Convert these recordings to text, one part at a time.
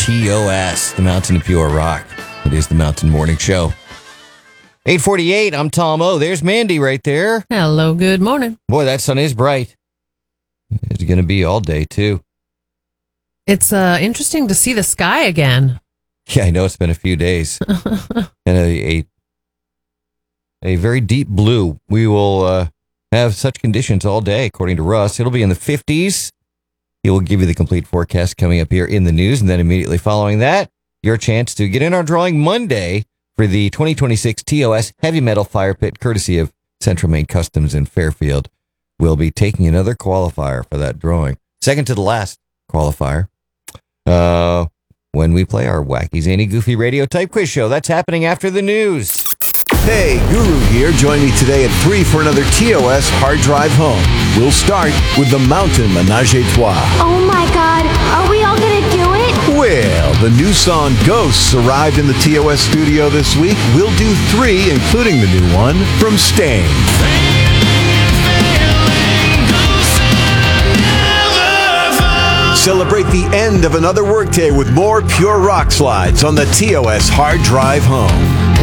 TOS, the Mountain of Pure Rock. It is the Mountain Morning Show. 8:48, I'm Tom O. There's Mandy right there. Hello, good morning. Boy, that sun is bright. It's going to be all day, too. It's interesting to see the sky again. Yeah, I know it's been a few days. And a very deep blue. We will have such conditions all day, according to Russ. It'll be in the 50s. He will give you the complete forecast coming up here in the news. And then immediately following that, your chance to get in our drawing Monday for the 2026 TOS Heavy Metal Fire Pit, courtesy of Central Maine Customs in Fairfield. We'll be taking another qualifier for that drawing. Second to the last qualifier. When we play our wacky, zany, goofy radio type quiz show. That's happening after the news. Hey, Guru here. Join me today at 3 for another TOS Hard Drive Home. We'll start with the Mountain Ménage à Trois. Oh my God, are we all gonna do it? Well, the new song Ghosts arrived in the TOS studio this week. We'll do 3, including the new one from Stain. Celebrate the end of another workday with more pure rock slides on the TOS Hard Drive Home.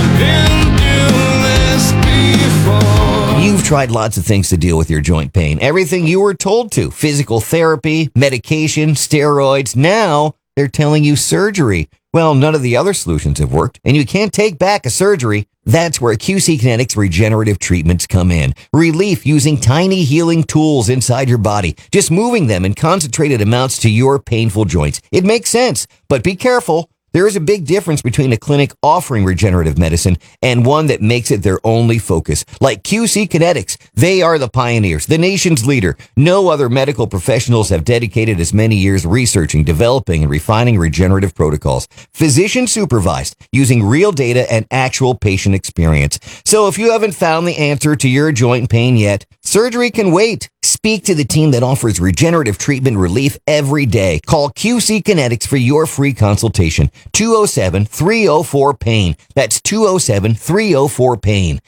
You've tried lots of things to deal with your joint pain. Everything you were told to. Physical therapy, medication, steroids. Now they're telling you surgery. Well, none of the other solutions have worked, and you can't take back a surgery. That's where QC Kinetics regenerative treatments come in. Relief using tiny healing tools inside your body, just moving them in concentrated amounts to your painful joints. It makes sense, but be careful. There is a big difference between a clinic offering regenerative medicine and one that makes it their only focus. Like QC Kinetics, they are the pioneers, the nation's leader. No other medical professionals have dedicated as many years researching, developing, and refining regenerative protocols. Physician supervised, using real data and actual patient experience. So if you haven't found the answer to your joint pain yet, surgery can wait. Speak to the team that offers regenerative treatment relief every day. Call QC Kinetics for your free consultation. 207-304-PAIN. That's 207-304-PAIN.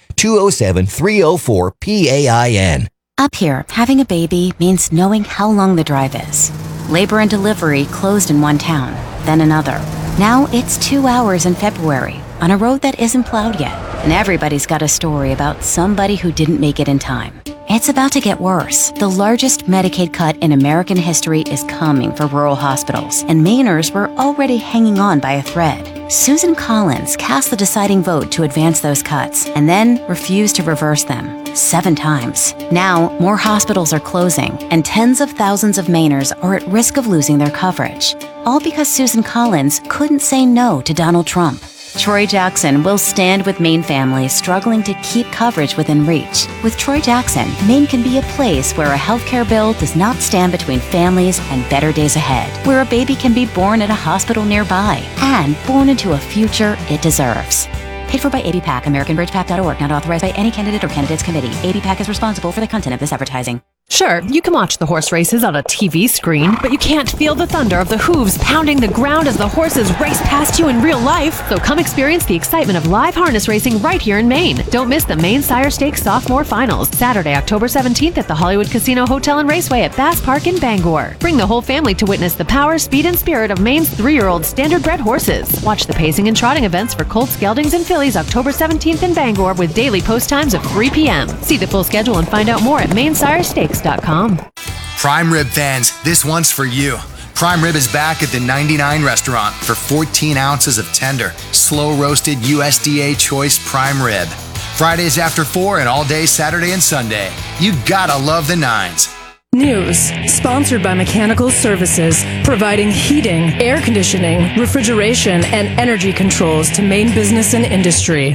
207-304-PAIN. Up here, having a baby means knowing how long the drive is. Labor and delivery closed in one town, then another. Now it's 2 hours in February on a road that isn't plowed yet. And everybody's got a story about somebody who didn't make it in time. It's about to get worse. The largest Medicaid cut in American history is coming for rural hospitals, and Mainers were already hanging on by a thread. Susan Collins cast the deciding vote to advance those cuts, and then refused to reverse them 7 times. Now, more hospitals are closing, and tens of thousands of Mainers are at risk of losing their coverage. All because Susan Collins couldn't say no to Donald Trump. Troy Jackson will stand with Maine families struggling to keep coverage within reach. With Troy Jackson, Maine can be a place where a healthcare bill does not stand between families and better days ahead, where a baby can be born at a hospital nearby and born into a future it deserves. Paid for by ABPAC, AmericanBridgePAC.org, not authorized by any candidate or candidates committee. ABPAC is responsible for the content of this advertising. Sure, you can watch the horse races on a TV screen, but you can't feel the thunder of the hooves pounding the ground as the horses race past you in real life. So come experience the excitement of live harness racing right here in Maine. Don't miss the Maine Sire Stakes Sophomore Finals, Saturday, October 17th at the Hollywood Casino Hotel and Raceway at Bass Park in Bangor. Bring the whole family to witness the power, speed, and spirit of Maine's 3-year-old standardbred horses. Watch the pacing and trotting events for colts, geldings, and fillies October 17th in Bangor with daily post times of 3 p.m. See the full schedule and find out more at mainsirestakes.com. Prime Rib fans, this one's for you. Prime Rib is back at the 99 restaurant for 14 ounces of tender, slow-roasted USDA choice prime rib. Fridays after 4 and all day Saturday and Sunday. You gotta love the 9s. News, sponsored by Mechanical Services, providing heating, air conditioning, refrigeration, and energy controls to Maine business and industry.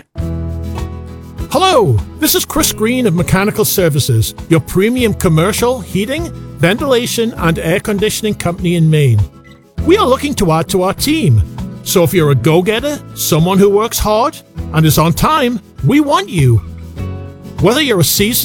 Hello, this is Chris Green of Mechanical Services, your premium commercial, heating, ventilation, and air conditioning company in Maine. We are looking to add to our team. So if you're a go-getter, someone who works hard, and is on time, we want you. Whether you're a seasoned